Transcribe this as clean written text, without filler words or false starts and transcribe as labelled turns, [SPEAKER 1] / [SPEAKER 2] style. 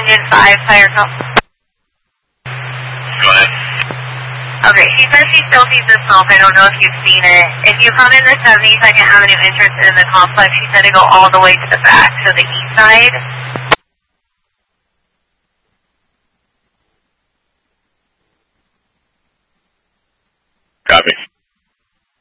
[SPEAKER 1] Union 5 Fire Call.
[SPEAKER 2] Go ahead.
[SPEAKER 1] Okay, she says she still sees the smoke. I don't know if you've seen it. If you come in the 72nd Avenue entrance in the complex, she said to go all the way to the back, so the east side.